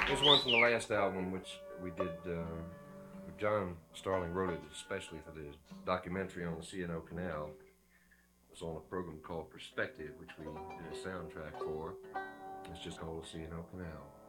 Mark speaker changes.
Speaker 1: There's one from the last album, which we did. John Starling wrote it especially for the documentary on the C&O Canal. It was on a program called Perspective, which we did a soundtrack for. It's just called the C&O Canal.